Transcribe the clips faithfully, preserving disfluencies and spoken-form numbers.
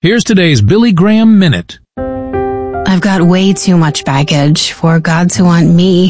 Here's today's Billy Graham Minute. I've got way too much baggage for God to want me,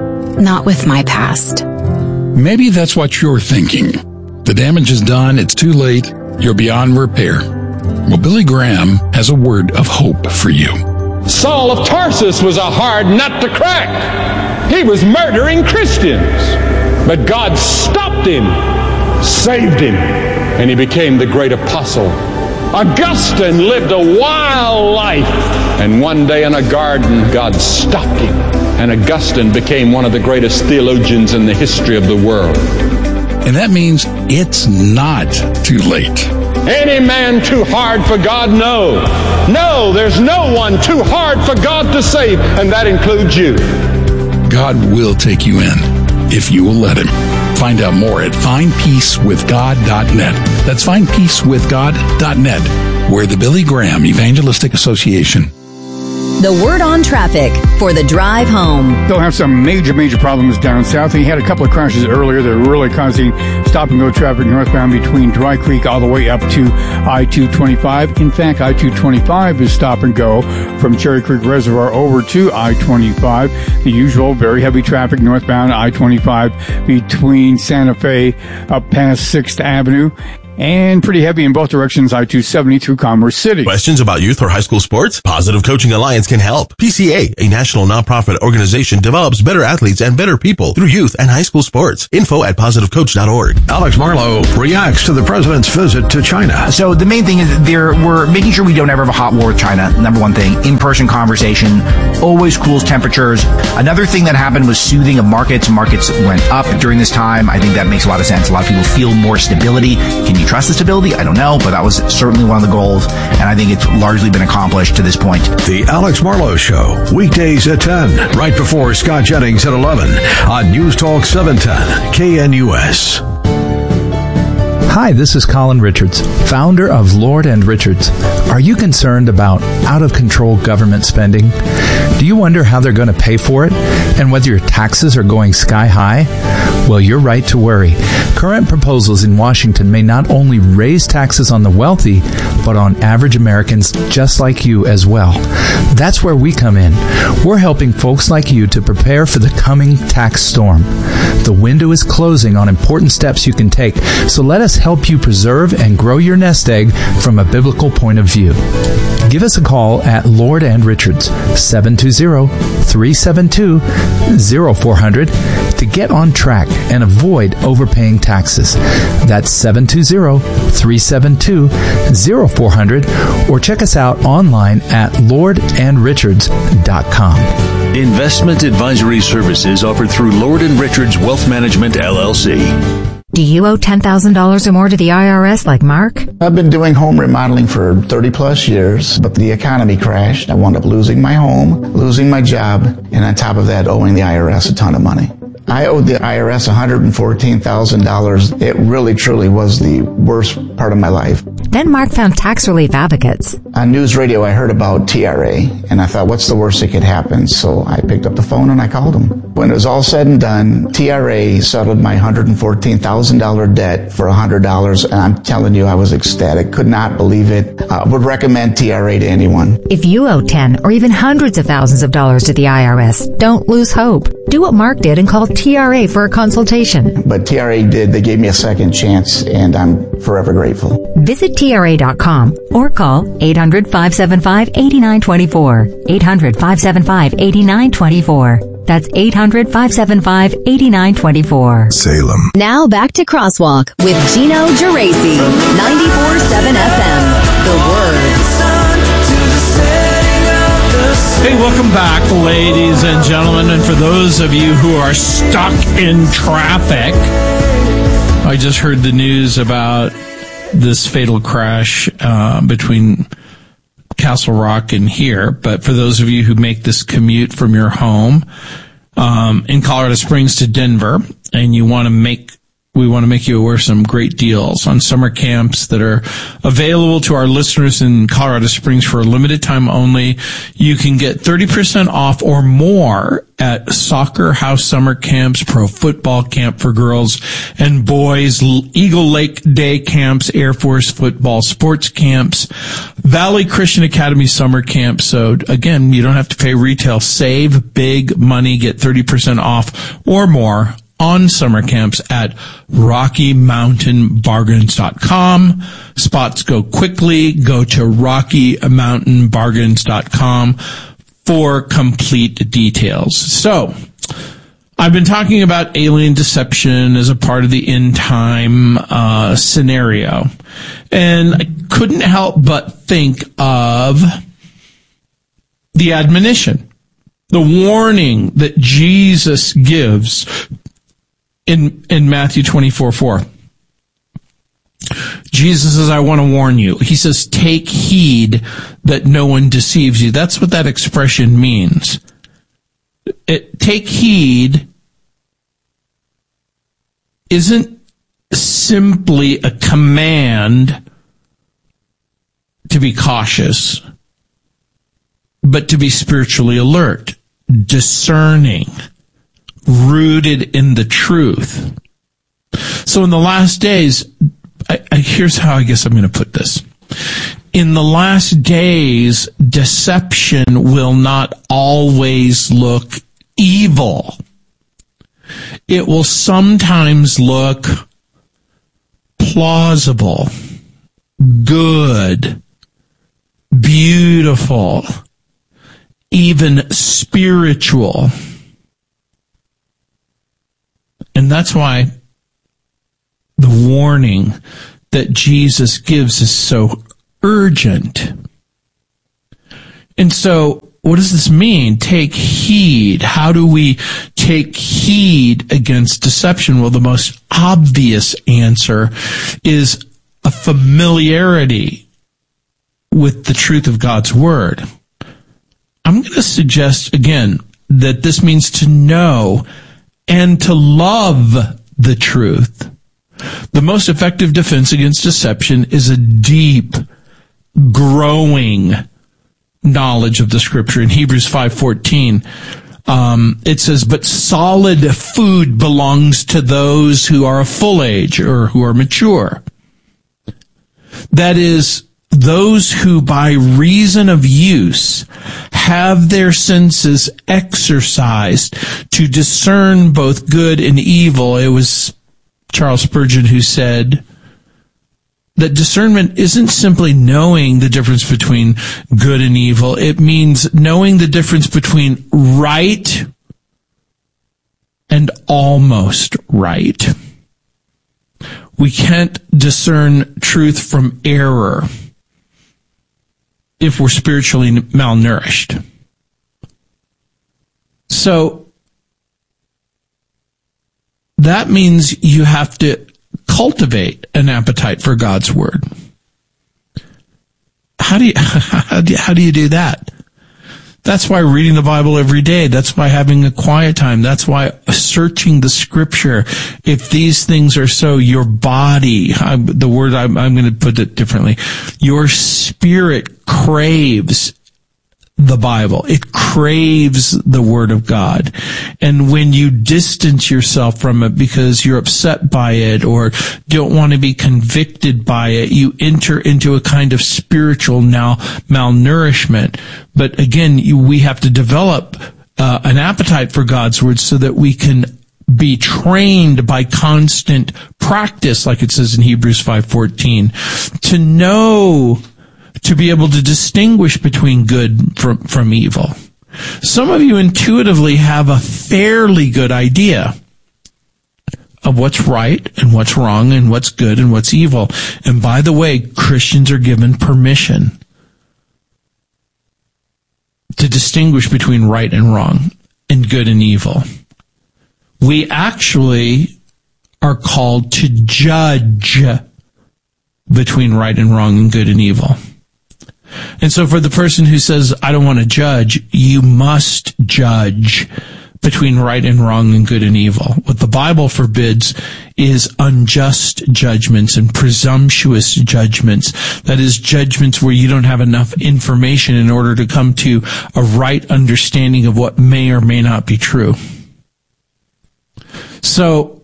not with my past. Maybe that's what you're thinking. The damage is done, it's too late, you're beyond repair. Well, Billy Graham has a word of hope for you. Saul of Tarsus was a hard nut to crack. He was murdering Christians. But God stopped him, saved him, and he became the great apostle. Augustine lived a wild life, and one day in a garden, God stopped him, and Augustine became one of the greatest theologians in the history of the world. And that means it's not too late. Any man too hard for God? No. No, there's no one too hard for God to save, and that includes you. God will take you in if you will let him. Find out more at find peace with god dot net. That's find peace with god dot net, where the Billy Graham Evangelistic Association. The word on traffic for the drive home. They'll have some major, major problems down south. He had a couple of crashes earlier that are really causing stop-and-go traffic northbound between Dry Creek all the way up to I two twenty-five. In fact, I two twenty-five is stop-and-go from Cherry Creek Reservoir over to I twenty-five. The usual very heavy traffic northbound I twenty-five between Santa Fe up past sixth Avenue. And pretty heavy in both directions, I two seventy through Commerce City. Questions about youth or high school sports? Positive Coaching Alliance can help. P C A, a national nonprofit organization, develops better athletes and better people through youth and high school sports. Info at positive coach dot org. Alex Marlowe reacts to the president's visit to China. So the main thing is there, we're making sure we don't ever have a hot war with China. Number one thing, in-person conversation, always cools temperatures. Another thing that happened was soothing of markets. Markets went up during this time. I think that makes a lot of sense. A lot of people feel more stability. Can you trust the stability? I don't know, but that was certainly one of the goals, and I think it's largely been accomplished to this point. The Alex Marlowe Show, weekdays at ten, right before Scott Jennings at eleven on News Talk seven ten K N U S. Hi, this is Colin Richards, founder of Lord and Richards. Are you concerned about out-of-control government spending? Do you wonder how they're going to pay for it and whether your taxes are going sky high? Well, you're right to worry. Current proposals in Washington may not only raise taxes on the wealthy, but on average Americans just like you as well. That's where we come in. We're helping folks like you to prepare for the coming tax storm. The window is closing on important steps you can take, so let us help you preserve and grow your nest egg from a biblical point of view. Give us a call at Lord and Richards, seven two zero, three seven two, zero four zero zero to get on track and avoid overpaying taxes. That's seven two zero, three seven two, zero four zero zero or check us out online at lord and richards dot com. Investment advisory services offered through Lord and Richards Wealth Management, L L C. Do you owe ten thousand dollars or more to the I R S like Mark? I've been doing home remodeling for thirty plus years, but the economy crashed. I wound up losing my home, losing my job, and on top of that, owing the I R S a ton of money. I owed the I R S one hundred fourteen thousand dollars. It really, truly was the worst part of my life. Then Mark found Tax Relief Advocates. On news radio, I heard about T R A, and I thought, what's the worst that could happen? So I picked up the phone and I called them. When it was all said and done, T R A settled my one hundred fourteen thousand dollars debt for one hundred dollars, and I'm telling you, I was ecstatic. Could not believe it. I uh, would recommend T R A to anyone. If you owe ten or even hundreds of thousands of dollars to the I R S, don't lose hope. Do what Mark did and call T R A for a consultation. But T R A did. They gave me a second chance, and I'm forever grateful. Visit T R A dot com or call eight hundred, five seven five, eight nine two four. eight hundred, five seven five, eight nine two four. That's eight hundred, five seven five, eight nine two four. Salem. Now back to Crosswalk with Gino Geraci. ninety-four point seven F M. The Word. Hey, welcome back, ladies and gentlemen. And for those of you who are stuck in traffic, I just heard the news about this fatal crash uh, between Castle Rock and here. But for those of you who make this commute from your home um, in Colorado Springs to Denver, and you want to make we want to make you aware of some great deals on summer camps that are available to our listeners in Colorado Springs for a limited time only. You can get thirty percent off or more at Soccer House Summer Camps, Pro Football Camp for girls and boys, Eagle Lake Day Camps, Air Force Football Sports Camps, Valley Christian Academy Summer Camp. So again, you don't have to pay retail. Save big money. Get thirty percent off or more on summer camps at Rocky Mountain Bargains dot com. Spots go quickly. Go to Rocky Mountain Bargains dot com for complete details. So, I've been talking about alien deception as a part of the end time uh, scenario, and I couldn't help but think of the admonition, the warning that Jesus gives in in Matthew twenty-four four. Jesus says, I want to warn you. He says, take heed that no one deceives you. That's what that expression means. It, take heed isn't simply a command to be cautious, but to be spiritually alert, discerning, rooted in the truth. So in the last days, I, I, here's how I guess I'm going to put this. In the last days, deception will not always look evil. It will sometimes look plausible, good, beautiful, even spiritual. And that's why the warning that Jesus gives is so urgent. And so, what does this mean? Take heed. How do we take heed against deception? Well, the most obvious answer is a familiarity with the truth of God's Word. I'm going to suggest, again, that this means to know and to love the truth. The most effective defense against deception is a deep, growing knowledge of the Scripture. In Hebrews five fourteen, um, it says, but solid food belongs to those who are of full age or who are mature. That is, those who by reason of use have their senses exercised to discern both good and evil. It was Charles Spurgeon who said that discernment isn't simply knowing the difference between good and evil. It means knowing the difference between right and almost right. We can't discern truth from error if we're spiritually malnourished. So, that means you have to cultivate an appetite for God's Word. How do you, how do you, how do you do that? That's why reading the Bible every day. That's why having a quiet time. That's why searching the Scripture. If these things are so, your body, I, the word I'm, I'm going to put it differently, your spirit craves the Bible. It craves the Word of God. And when you distance yourself from it because you're upset by it or don't want to be convicted by it, you enter into a kind of spiritual now malnourishment. But again, you, we have to develop uh, an appetite for God's Word so that we can be trained by constant practice, like it says in Hebrews five fourteen, to know, to be able to distinguish between good from, from evil. Some of you intuitively have a fairly good idea of what's right and what's wrong and what's good and what's evil. And by the way, Christians are given permission to distinguish between right and wrong and good and evil. We actually are called to judge between right and wrong and good and evil. And so for the person who says, I don't want to judge, you must judge between right and wrong and good and evil. What the Bible forbids is unjust judgments and presumptuous judgments. That is, judgments where you don't have enough information in order to come to a right understanding of what may or may not be true. So,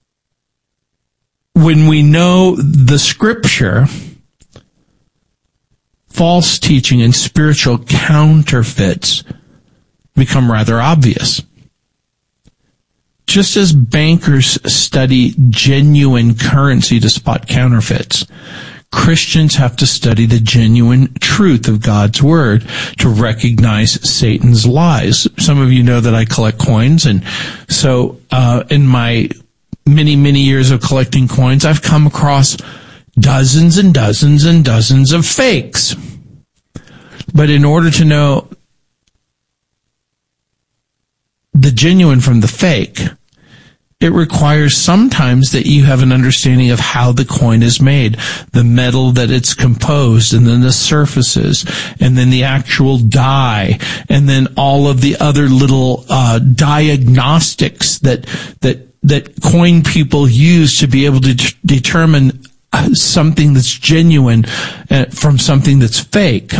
when we know the Scripture, false teaching and spiritual counterfeits become rather obvious. Just as bankers study genuine currency to spot counterfeits, Christians have to study the genuine truth of God's Word to recognize Satan's lies. Some of you know that I collect coins, and so uh, in my many, many years of collecting coins, I've come across dozens and dozens and dozens of fakes. But in order to know the genuine from the fake, it requires sometimes that you have an understanding of how the coin is made, the metal that it's composed, and then the surfaces, and then the actual die, and then all of the other little uh diagnostics that that that coin people use to be able to d- determine something that's genuine uh, from something that's fake.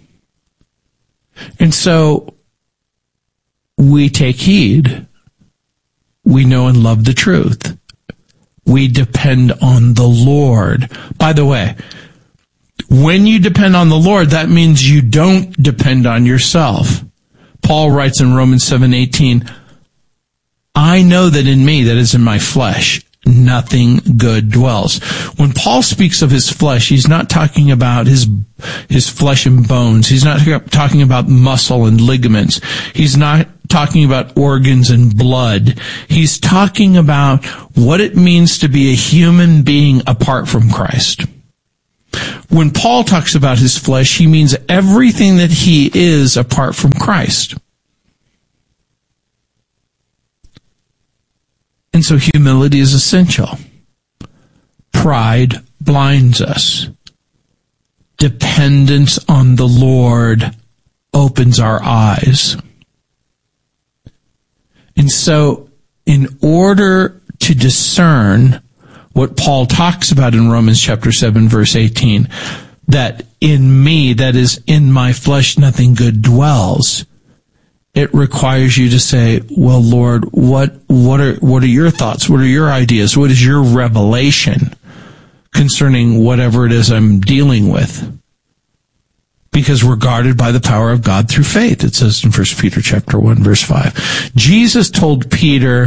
And so we take heed. We know and love the truth. We depend on the Lord. By the way, when you depend on the Lord, that means you don't depend on yourself. Paul writes in Romans seven eighteen, I know that in me, that is in my flesh, nothing good dwells. When Paul speaks of his flesh, he's not talking about his his flesh and bones. He's not talking about muscle and ligaments. He's not talking about organs and blood. He's talking about what it means to be a human being apart from Christ. When Paul talks about his flesh, he means everything that he is apart from Christ. And so humility is essential. Pride blinds us. Dependence on the Lord opens our eyes. And so, in order to discern what Paul talks about in Romans chapter seven, verse eighteen, that in me, that is, in my flesh, nothing good dwells, it requires you to say, well, Lord, what, what are, what are your thoughts? What are your ideas? What is your revelation concerning whatever it is I'm dealing with? Because we're guarded by the power of God through faith. It says in First Peter chapter one, verse five. Jesus told Peter,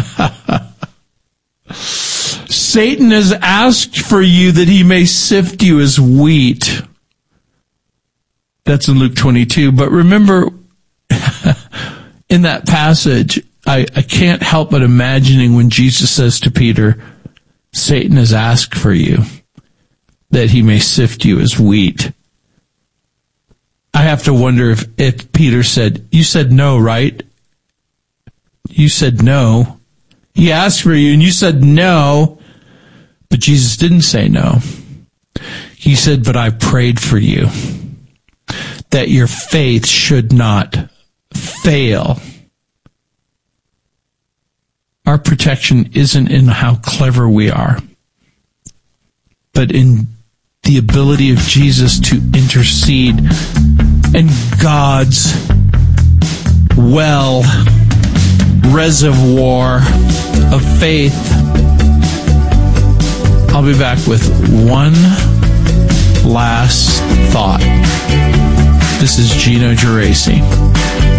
Satan has asked for you that he may sift you as wheat. That's in Luke twenty-two. But remember, in that passage, I, I can't help but imagining when Jesus says to Peter, Satan has asked for you that he may sift you as wheat. I have to wonder if, if Peter said, you said no, right? You said no. He asked for you and you said no, but Jesus didn't say no. He said, but I prayed for you that your faith should not fail. Our protection isn't in how clever we are, but in the ability of Jesus to intercede and God's well reservoir of faith. I'll be back with one last thought. This is Gino Geraci.